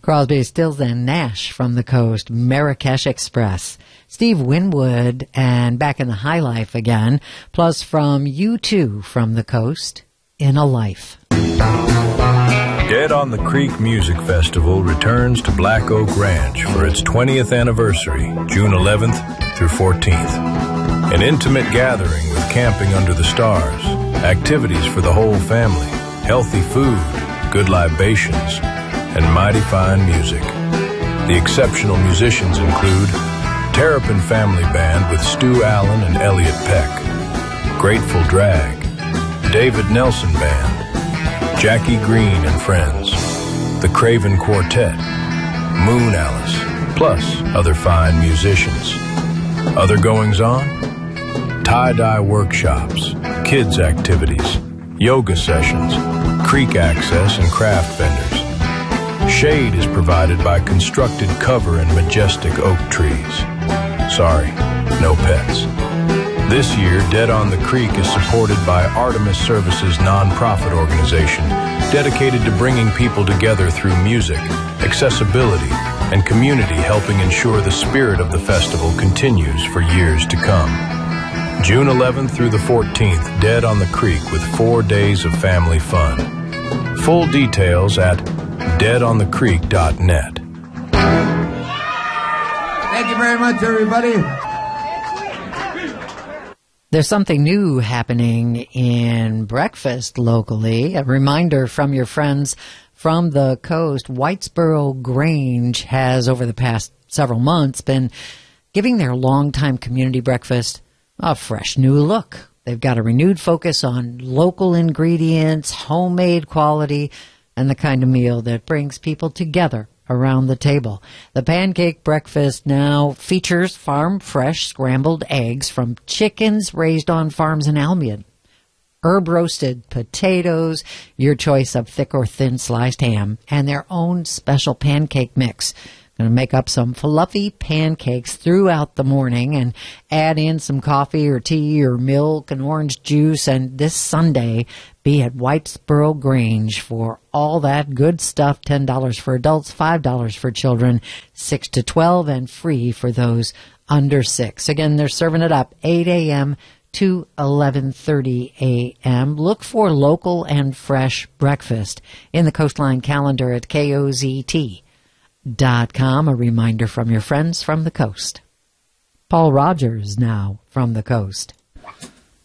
Crosby, Stills, and Nash from the Coast, Marrakesh Express. Steve Winwood and Back in the High Life again, plus from U2 from the Coast, In a Life. Dead on the Creek Music Festival returns to Black Oak Ranch for its 20th anniversary, June 11th through 14th. An intimate gathering with camping under the stars, activities for the whole family, healthy food, good libations, and mighty fine music. The exceptional musicians include Terrapin Family Band with Stu Allen and Elliot Peck, Grateful Drag, David Nelson Band, Jackie Green and Friends, the Craven Quartet, Moon Alice, plus other fine musicians. Other goings-on? Tie-dye workshops, kids' activities, yoga sessions, creek access, and craft vendors. Shade is provided by constructed cover and majestic oak trees. Sorry, no pets. This year, Dead on the Creek is supported by Artemis Services nonprofit organization dedicated to bringing people together through music, accessibility, and community, helping ensure the spirit of the festival continues for years to come. June 11th through the 14th, Dead on the Creek with 4 days of family fun. Full details at deadonthecreek.net. Thank you very much, everybody. There's something new happening in breakfast locally. A reminder from your friends from the Coast. Whitesboro Grange has, over the past several months, been giving their longtime community breakfast a fresh new look. They've got a renewed focus on local ingredients, homemade quality, and the kind of meal that brings people together around the table. The pancake breakfast now features farm-fresh scrambled eggs from chickens raised on farms in Albion, herb-roasted potatoes, your choice of thick or thin sliced ham, and their own special pancake mix. Going to make up some fluffy pancakes throughout the morning and add in some coffee or tea or milk and orange juice. And this Sunday, be at Whitesboro Grange for all that good stuff. $10 for adults, $5 for children, 6 to 12, and free for those under 6. Again, they're serving it up 8 a.m. to 11:30 a.m. Look for local and fresh breakfast in the Coastline calendar at KOZT.com. A reminder from your friends from the Coast. Paul Rogers now from the Coast.